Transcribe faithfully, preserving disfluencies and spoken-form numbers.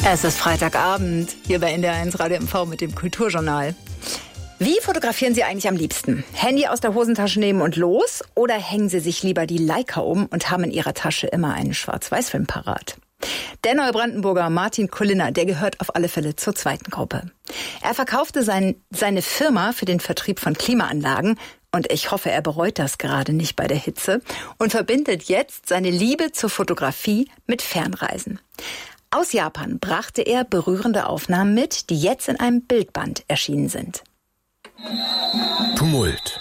Es ist Freitagabend, hier bei N D R eins Radio M V mit dem Kulturjournal. Wie fotografieren Sie eigentlich am liebsten? Handy aus der Hosentasche nehmen und los? Oder hängen Sie sich lieber die Leica um und haben in Ihrer Tasche immer einen Schwarz-Weiß-Film parat? Der Neubrandenburger Martin Kulliner, der gehört auf alle Fälle zur zweiten Gruppe. Er verkaufte sein, seine Firma für den Vertrieb von Klimaanlagen und ich hoffe, er bereut das gerade nicht bei der Hitze und verbindet jetzt seine Liebe zur Fotografie mit Fernreisen. Aus Japan brachte er berührende Aufnahmen mit, die jetzt in einem Bildband erschienen sind. Tumult.